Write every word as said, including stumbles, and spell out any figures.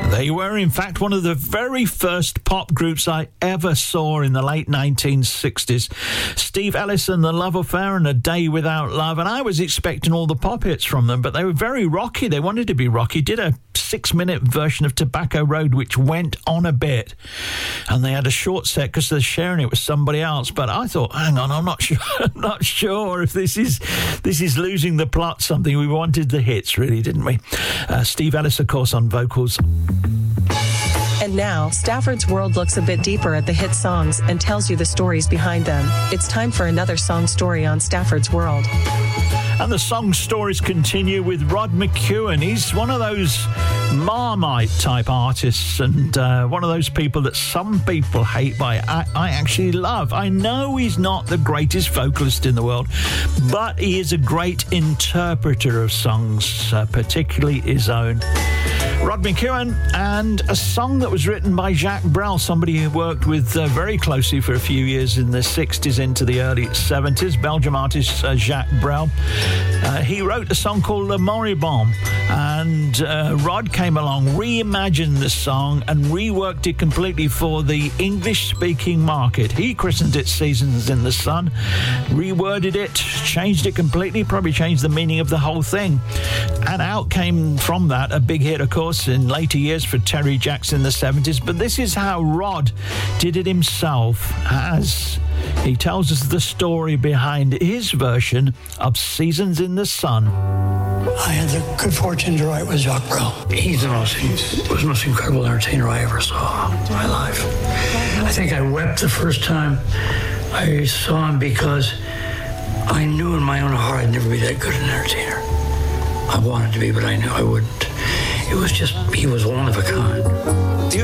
They were, in fact, one of the very first pop groups I ever saw in the late nineteen sixties. Steve Ellis and the Love Affair and A Day Without Love, and I was expecting all the pop hits from them, but they were very rocky. They wanted to be rocky. Did a six-minute version of Tobacco Road, which went on a bit, and they had a short set because they're sharing it with somebody else. But I thought, hang on, I'm not sure, I'm not sure if this is this is losing the plot. Something we wanted the hits, really, didn't we? Uh, Steve Ellis, of course, on vocals. And now, Stafford's World looks a bit deeper at the hit songs and tells you the stories behind them. It's time for another song story on Stafford's World. And the song stories continue with Rod McEwen. He's one of those Marmite-type artists and uh, one of those people that some people hate, but I, I actually love. I know he's not the greatest vocalist in the world, but he is a great interpreter of songs, uh, particularly his own. Rod McEwen, and a song that was written by Jacques Brel, somebody who worked with uh, very closely for a few years in the sixties into the early seventies. Belgium artist uh, Jacques Brel. Uh, he wrote a song called Le Moribond, and uh, Rod came along, reimagined the song and reworked it completely for the English-speaking market. He christened it Seasons in the Sun, reworded it, changed it completely, probably changed the meaning of the whole thing. And out came from that a big hit, of course, in later years for Terry Jacks in the seventies. But this is how Rod did it himself, as he tells us the story behind his version of Seasons in the Sun. I had the good fortune to write with Jacques Brel. He's the most, he was the most incredible entertainer I ever saw in my life. I think I wept the first time I saw him because I knew in my own heart I'd never be that good an entertainer. I wanted to be, but I knew I wouldn't. It was just, he was one of a kind.